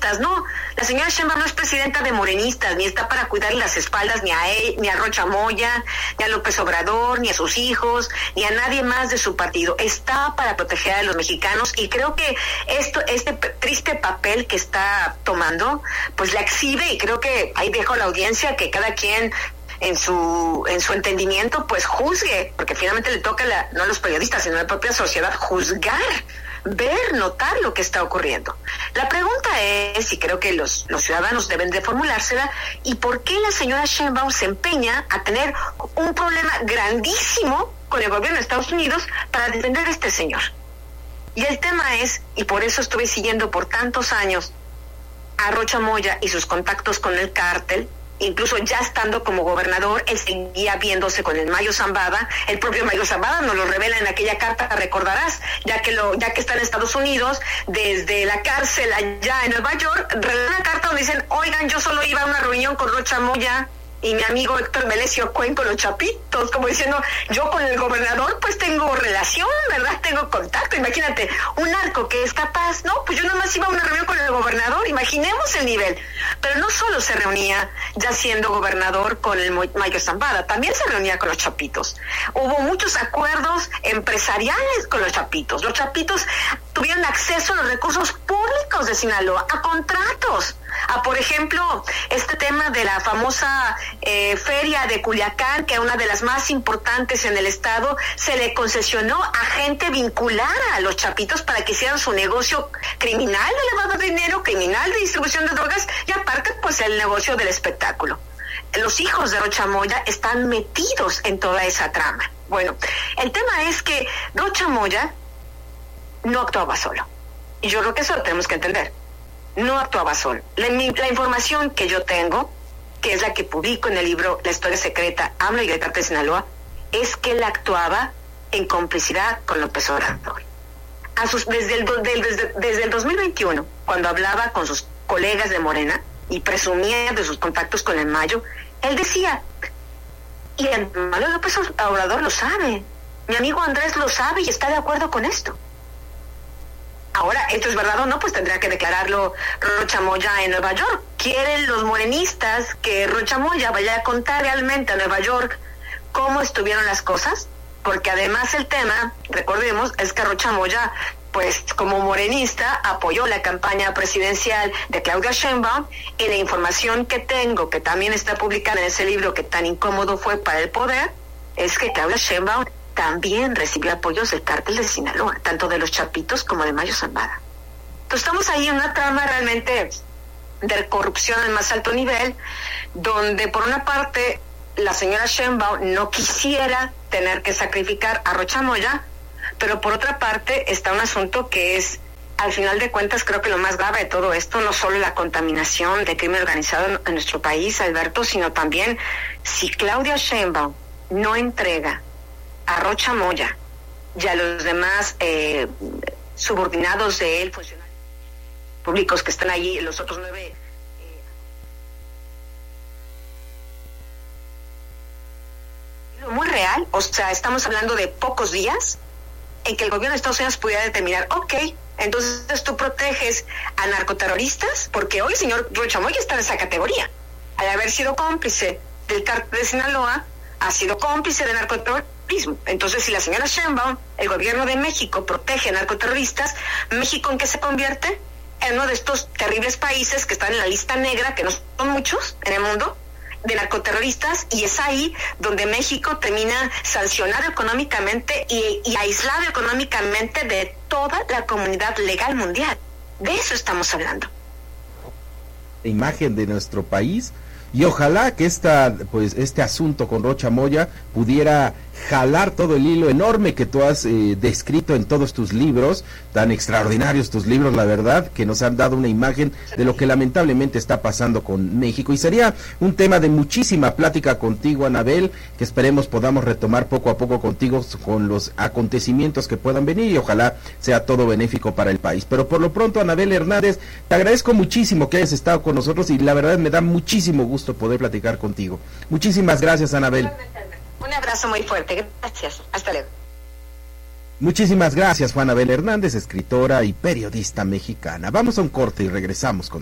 morenistas. No, la señora Sheinbaum no es presidenta de morenistas, ni está para cuidar las espaldas ni a él, ni a Rocha Moya, ni a López Obrador, ni a sus hijos, ni a nadie más de su partido. Está para proteger a los mexicanos, y creo que este triste papel que está tomando, pues la exhibe, y creo que ahí dejo a la audiencia que cada quien en su entendimiento pues juzgue, porque finalmente le toca no a los periodistas, sino a la propia sociedad juzgar, ver, notar lo que está ocurriendo. La pregunta es, y creo que los ciudadanos deben de formulársela, ¿y por qué la señora Sheinbaum se empeña a tener un problema grandísimo con el gobierno de Estados Unidos para defender a este señor? Y el tema es, y por eso estuve siguiendo por tantos años a Rocha Moya y sus contactos con el cártel, incluso ya estando como gobernador, él seguía viéndose con el Mayo Zambada. El propio Mayo Zambada nos lo revela en aquella carta, recordarás, ya que está en Estados Unidos, desde la cárcel allá en Nueva York, revela una carta donde dicen, oigan, yo solo iba a una reunión con Rocha Moya y mi amigo Héctor Melesio Cuen con los Chapitos, como diciendo, yo con el gobernador pues tengo relación, ¿verdad? Tengo contacto. Imagínate, un narco que es capaz, no, pues yo nomás iba a una reunión con el gobernador, imaginemos el nivel. Pero no solo se reunía ya siendo gobernador con el Mayo Zambada, también se reunía con los Chapitos. Hubo muchos acuerdos empresariales con los Chapitos. Los Chapitos tuvieron acceso a los recursos públicos de Sinaloa, a contratos, a, por ejemplo, este tema de la famosa feria de Culiacán, que es una de las más importantes en el estado, se le concesionó a gente vinculada a los Chapitos para que hicieran su negocio criminal de lavado de dinero, criminal de distribución de drogas, y aparte pues el negocio del espectáculo. Los hijos de Rocha Moya están metidos en toda esa trama. Bueno, el tema es que Rocha Moya no actuaba solo, y yo creo que eso lo tenemos que entender. No actuaba solo. La información que yo tengo, que es la que publico en el libro La Historia Secreta, Habla y Grita de Sinaloa, es que él actuaba en complicidad con López Obrador. Desde el 2021, cuando hablaba con sus colegas de Morena y presumía de sus contactos con el Mayo, él decía, y el Manuel López Obrador lo sabe, mi amigo Andrés lo sabe y está de acuerdo con esto. Ahora, ¿esto es verdad o no? Pues tendrá que declararlo Rocha Moya en Nueva York. ¿Quieren los morenistas que Rocha Moya vaya a contar realmente a Nueva York cómo estuvieron las cosas? Porque además el tema, recordemos, es que Rocha Moya, pues como morenista, apoyó la campaña presidencial de Claudia Sheinbaum, y la información que tengo, que también está publicada en ese libro que tan incómodo fue para el poder, es que Claudia Sheinbaum también recibió apoyos del cártel de Sinaloa, tanto de los Chapitos como de Mayo Zambada. Entonces estamos ahí en una trama realmente de corrupción al más alto nivel, donde por una parte la señora Sheinbaum no quisiera tener que sacrificar a Rocha Moya, pero por otra parte está un asunto que es, al final de cuentas, creo que lo más grave de todo esto, no solo la contaminación de crimen organizado en nuestro país, Alberto, sino también si Claudia Sheinbaum no entrega a Rocha Moya y a los demás subordinados de él, funcionarios públicos que están allí, los otros 9, muy real, o sea, estamos hablando de pocos días en que el gobierno de Estados Unidos pudiera determinar, ok, entonces tú proteges a narcoterroristas, porque hoy el señor Rocha Moya está en esa categoría, al haber sido cómplice del cártel de Sinaloa, ha sido cómplice de narcoterrorismo. Entonces, si la señora Sheinbaum, el gobierno de México, protege a narcoterroristas, ¿México en qué se convierte? En uno de estos terribles países que están en la lista negra, que no son muchos en el mundo, de narcoterroristas, y es ahí donde México termina sancionado económicamente y aislado económicamente de toda la comunidad legal mundial. De eso estamos hablando. Imagen de nuestro país. Y ojalá que este asunto con Rocha Moya pudiera jalar todo el hilo enorme que tú has descrito en todos tus libros, tan extraordinarios tus libros, la verdad, que nos han dado una imagen de lo que lamentablemente está pasando con México. Y sería un tema de muchísima plática contigo, Anabel, que esperemos podamos retomar poco a poco contigo con los acontecimientos que puedan venir, y ojalá sea todo benéfico para el país. Pero por lo pronto, Anabel Hernández, te agradezco muchísimo que hayas estado con nosotros, y la verdad me da muchísimo gusto poder platicar contigo. Muchísimas gracias, Anabel. Un abrazo muy fuerte, gracias, hasta luego. Muchísimas gracias, Juana Abel Hernández, escritora y periodista mexicana. Vamos a un corte y regresamos con